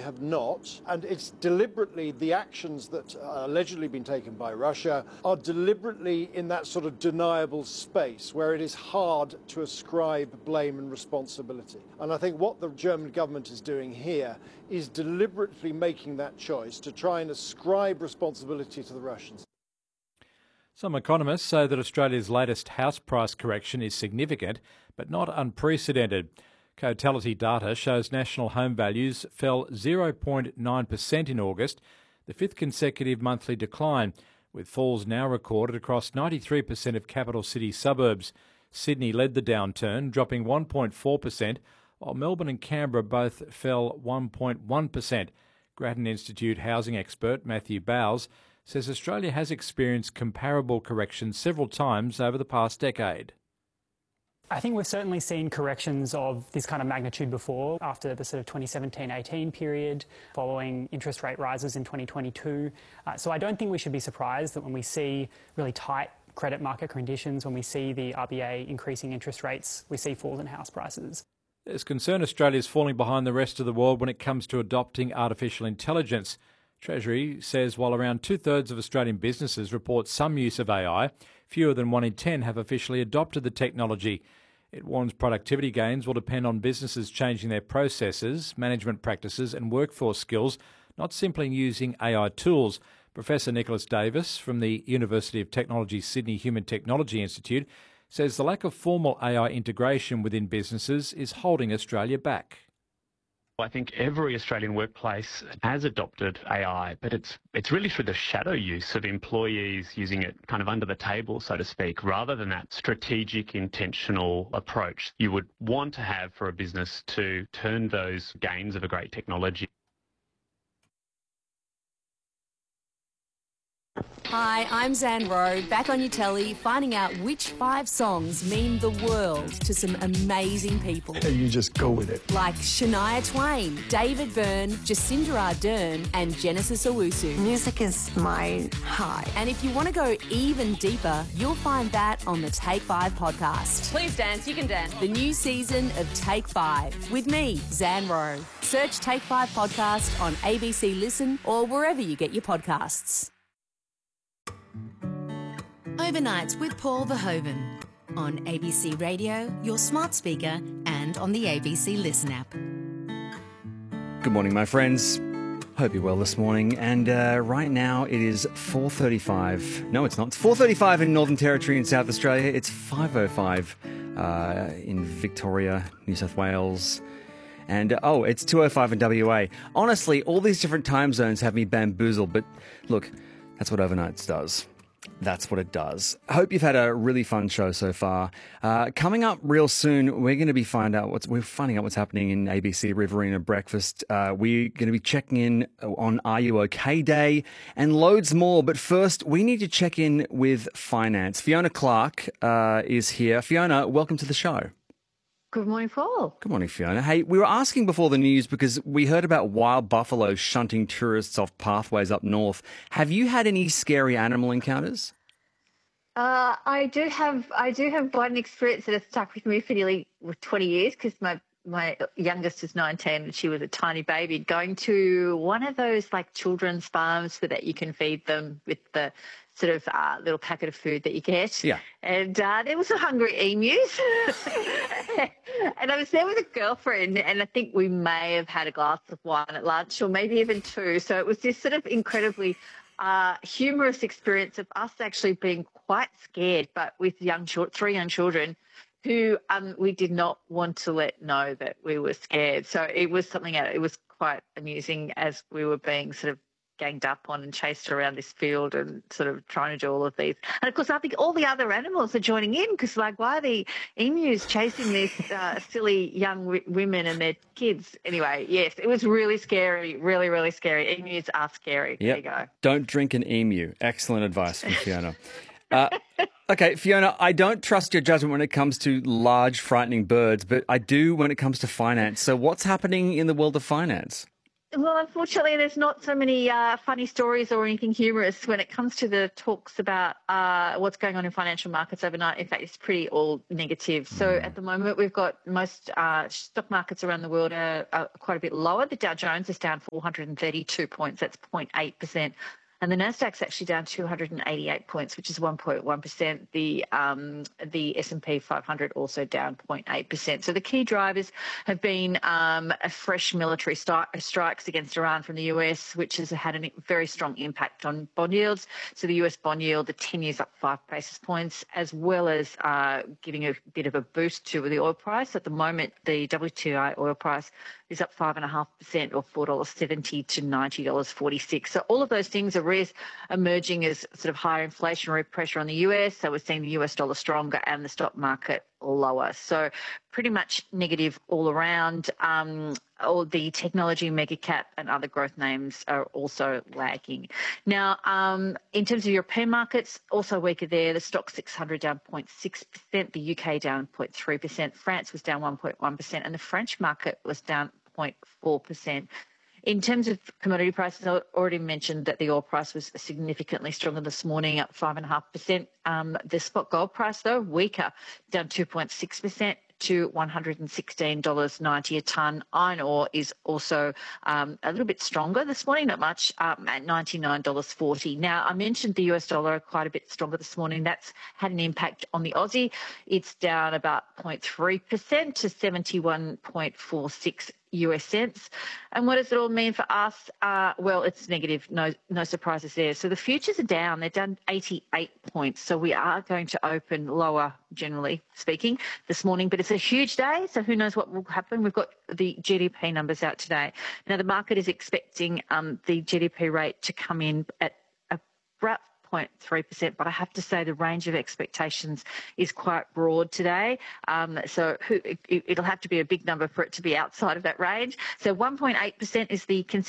have not. And it's deliberately the actions that are allegedly been taken by Russia are deliberately in that sort of deniable space where it is hard to ascribe blame and responsibility. And I think what the German government is doing here is deliberately making that choice to try and ascribe responsibility to the Russians. Some economists say that Australia's latest house price correction is significant, but not unprecedented. Cotality data shows national home values fell 0.9% in August, the fifth consecutive monthly decline, with falls now recorded across 93% of capital city suburbs. Sydney led the downturn, dropping 1.4%, while Melbourne and Canberra both fell 1.1%. Grattan Institute housing expert Matthew Bowles says Australia has experienced comparable corrections several times over the past decade. I think we've certainly seen corrections of this kind of magnitude before, after the sort of 2017-18 period, following interest rate rises in 2022. So I don't think we should be surprised that when we see really tight credit market conditions, when we see the RBA increasing interest rates, we see falls in house prices. There's concern Australia is falling behind the rest of the world when it comes to adopting artificial intelligence. Treasury says while around two-thirds of Australian businesses report some use of AI, fewer than 1 in 10 have officially adopted the technology. It warns productivity gains will depend on businesses changing their processes, management practices and workforce skills, not simply using AI tools. Professor Nicholas Davis from the University of Technology Sydney Human Technology Institute says the lack of formal AI integration within businesses is holding Australia back. I think every Australian workplace has adopted AI, but it's really through the shadow use of employees using it kind of under the table, so to speak, rather than that strategic, intentional approach you would want to have for a business to turn those gains of a great technology. Hi, I'm Zan Rowe, back on your telly, finding out which 5 songs mean the world to some amazing people. You just go with it. Like Shania Twain, David Byrne, Jacinda Ardern and Genesis Owusu. Music is my high. And if you want to go even deeper, you'll find that on the Take 5 podcast. Please dance, you can dance. The new season of Take 5 with me, Zan Rowe. Search Take 5 podcast on ABC Listen or wherever you get your podcasts. Overnights with Paul Verhoeven on ABC Radio, your smart speaker, and on the ABC Listen app. Good morning, my friends. Hope you're well this morning. And right now it is 4:35. No, it's not. It's 4:35 in Northern Territory in South Australia. It's 5:05 in Victoria, New South Wales. And, it's 2:05 in WA. Honestly, all these different time zones have me bamboozled. But look, that's what Overnights does. That's what it does. I hope you've had a really fun show so far. Coming up real soon, we're going to be finding out what's happening in ABC Riverina Breakfast. We're going to be checking in on Are You OK Day and loads more. But first, we need to check in with finance. Fiona Clark is here. Fiona, welcome to the show. Good morning, Paul. Good morning, Fiona. Hey, we were asking before the news because we heard about wild buffalo shunting tourists off pathways up north. Have you had any scary animal encounters? I do have one experience that has stuck with me for nearly 20 years because my youngest is 19 and she was a tiny baby, going to one of those like children's farms so that you can feed them with the sort of little packet of food that you get. Yeah. And there was some hungry emus. And I was there with a girlfriend and I think we may have had a glass of wine at lunch or maybe even 2. So it was this sort of incredibly humorous experience of us actually being quite scared, but with 3 young children who we did not want to let know that we were scared. So it was something, it was quite amusing as we were being sort of ganged up on and chased around this field and sort of trying to do all of these. And, of course, I think all the other animals are joining in because, like, why are the emus chasing these silly young women and their kids? Anyway, yes, it was really scary, really, really scary. Emus are scary. Yep. There you go. Don't drink an emu. Excellent advice from Fiona. Okay, Fiona, I don't trust your judgment when it comes to large, frightening birds, but I do when it comes to finance. So what's happening in the world of finance? Well, unfortunately, there's not so many funny stories or anything humorous when it comes to the talks about what's going on in financial markets overnight. In fact, it's pretty all negative. So at the moment, we've got most stock markets around the world are quite a bit lower. The Dow Jones is down 432 points. That's 0.8%. And the Nasdaq's actually down 288 points, which is 1.1%. The S&P 500 also down 0.8%. So the key drivers have been fresh military strikes against Iran from the US, which has had a very strong impact on bond yields. So the US bond yield, the 10 years up 5 basis points, as well as giving a bit of a boost to the oil price. At the moment, the WTI oil price is up 5.5% or $4.70 to $90.46. So all of those things are emerging as sort of higher inflationary pressure on the US. So we're seeing the US dollar stronger and the stock market lower. So pretty much negative all around. All the technology, mega cap and other growth names are also lagging. Now, in terms of European markets, also weaker there. The stock 600 down 0.6%, the UK down 0.3%, France was down 1.1%, and the French market was down 0.4%. In terms of commodity prices, I already mentioned that the oil price was significantly stronger this morning, up 5.5%. The spot gold price, though, weaker, down 2.6% to $116.90 a tonne. Iron ore is also a little bit stronger this morning, not much, at $99.40. Now, I mentioned the US dollar quite a bit stronger this morning. That's had an impact on the Aussie. It's down about 0.3% to 71.46 US cents. And what does it all mean for us? Well, it's negative, no surprises there. So the futures are down. They're down 88 points. So we are going to open lower, generally speaking, this morning. But it's a huge day, so who knows what will happen. We've got the GDP numbers out today. Now, the market is expecting the GDP rate to come in at about 0.3%, but I have to say the range of expectations is quite broad today. So it'll have to be a big number for it to be outside of that range. So 1.8% is the